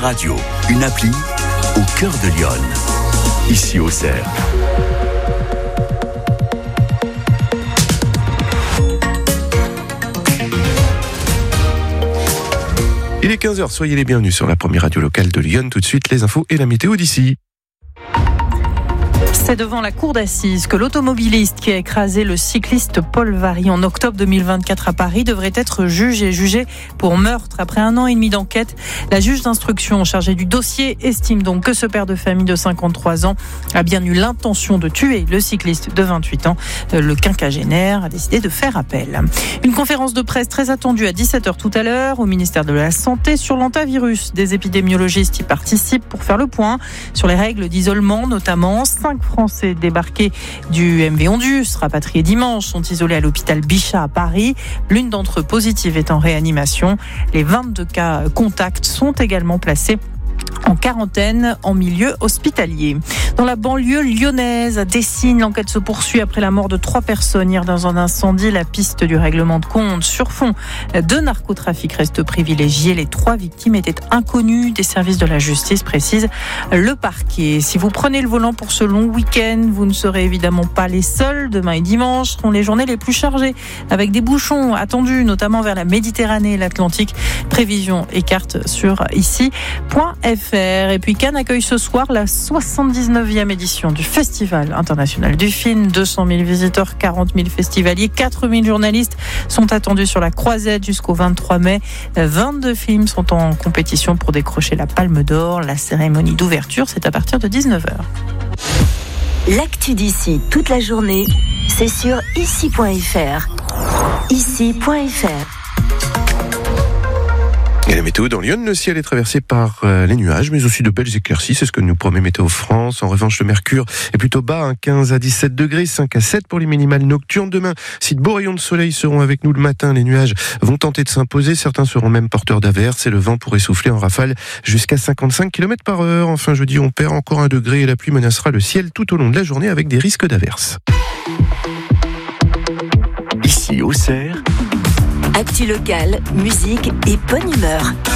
Radio, une appli au cœur de Lyon. Ici Auxerre. Il est 15h, soyez les bienvenus sur la première radio locale de Lyon. Tout de suite, les infos et la météo d'ici. C'est devant la cour d'assises que l'automobiliste qui a écrasé le cycliste Paul Varry en octobre 2024 à Paris devrait être jugé pour meurtre. Après 1 an et demi d'enquête, la juge d'instruction chargée du dossier estime donc que ce père de famille de 53 ans a bien eu l'intention de tuer le cycliste de 28 ans. Le quinquagénaire a décidé de faire appel. Une conférence de presse très attendue à 17h tout à l'heure au ministère de la Santé sur l'hantavirus. Des épidémiologistes y participent pour faire le point sur les règles d'isolement, notamment 5 Français débarqués du MV Ondius, rapatriés dimanche, sont isolés à l'hôpital Bichat à Paris. L'une d'entre eux positive est en réanimation. Les 22 cas contacts sont également placés en quarantaine en milieu hospitalier. Dans la banlieue lyonnaise, à Dessines, l'enquête se poursuit après la mort de 3 personnes hier dans un incendie. La piste du règlement de compte sur fond de narcotrafic reste privilégiée. Les 3 victimes étaient inconnues des services de la justice, précise le parquet. Si vous prenez le volant pour ce long week-end, vous ne serez évidemment pas les seuls. Demain et dimanche seront les journées les plus chargées, avec des bouchons attendus, notamment vers la Méditerranée et l'Atlantique. Prévision et carte sur ici.fr. Et puis Cannes accueille ce soir la 79e édition du Festival international du film. 200 000 visiteurs, 40 000 festivaliers, 4 000 journalistes sont attendus sur la Croisette jusqu'au 23 mai. 22 films sont en compétition pour décrocher la Palme d'Or. La cérémonie d'ouverture, c'est à partir de 19h. L'actu d'ici toute la journée, c'est sur ici.fr. Ici.fr. Et la météo dans Lyon, le ciel est traversé par les nuages, mais aussi de belles éclaircies, c'est ce que nous promet Météo France. En revanche, le mercure est plutôt bas, 15 à 17 degrés, 5 à 7 pour les minimales nocturnes. Demain, si de beaux rayons de soleil seront avec nous le matin, les nuages vont tenter de s'imposer. Certains seront même porteurs d'averses et le vent pourrait souffler en rafale jusqu'à 55 km/h. Enfin, jeudi, on perd encore 1 degré et la pluie menacera le ciel tout au long de la journée avec des risques d'averses. Ici Auxerre. Actu locale, musique et bonne humeur.